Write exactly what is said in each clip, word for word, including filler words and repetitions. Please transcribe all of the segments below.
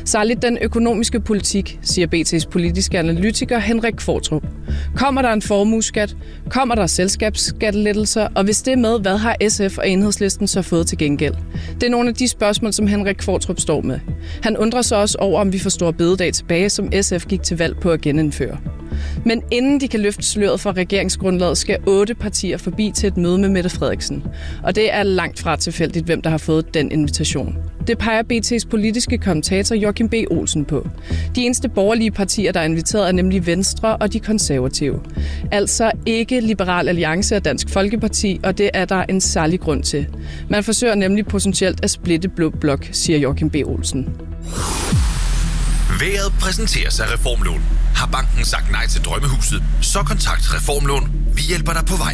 Særligt den økonomiske politik, siger B T's politiske analytiker Henrik Qvortrup. Kommer der en formueskat? Kommer der selskabsskattelettelser? Og hvis det er med, hvad har S F og Enhedslisten så fået til gengæld? Det er nogle af de spørgsmål, som Henrik Qvortrup står med. Han undrer sig også over, om vi får store bededag tilbage, som S F gik til valg på at genindføre. Men inden de kan løfte sløret fra regeringsgrundlaget, skal otte partier forbi til et møde med Mette Frederiksen. Og det er langt fra tilfældigt, hvem der har fået den invitation. Det peger B T's politiske kommentator Joachim B. Olsen på. De eneste borgerlige partier, der er inviteret, er nemlig Venstre og de konservative. Altså ikke Liberal Alliance og Dansk Folkeparti, og det er der en særlig grund til. Man forsøger nemlig potentielt at splitte Blå Blok, siger Joachim B. Olsen. Været præsenteres af Reformlån. Har banken sagt nej til drømmehuset, så kontakt Reformlån. Vi hjælper dig på vej.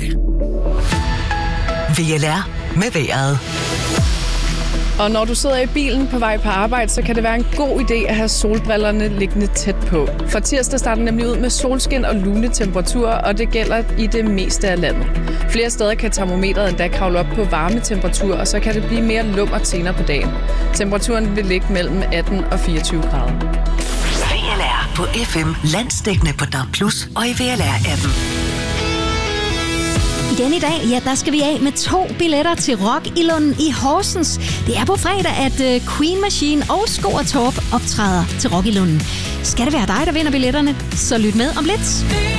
V L R med vejret. Og når du sidder i bilen på vej på arbejde, så kan det være en god idé at have solbrillerne liggende tæt på. For tirsdag starter nemlig ud med solskin og lune temperaturer, og det gælder i det meste af landet. Flere steder kan termometret endda kravle op på varme temperaturer, og så kan det blive mere lummert senere på dagen. Temperaturen vil ligge mellem atten og fireogtyve grader. V L R på F M, landsdækkende på D A B plus og i V L R-appen. Igen i dag, ja, der skal vi af med to billetter til Rock i Lunden i Horsens. Det er på fredag, at Queen Machine og Sko og Torp optræder til Rock i Lunden. Skal det være dig, der vinder billetterne, så lyt med om lidt.